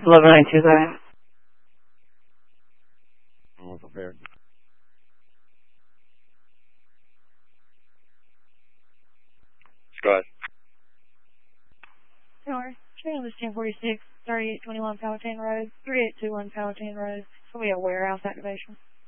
11927. I'm prepared. Go ahead. Tower, train was 1046, 3821 Palatine Road, 3821 Palatine Road. It's going to be a warehouse activation.